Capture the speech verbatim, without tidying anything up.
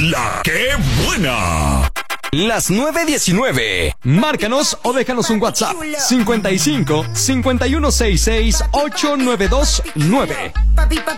La que buena. Las nueve diecinueve. Márcanos o déjanos un WhatsApp. cincuenta y cinco, cincuenta y uno sesenta y seis, ochenta y nueve veintinueve.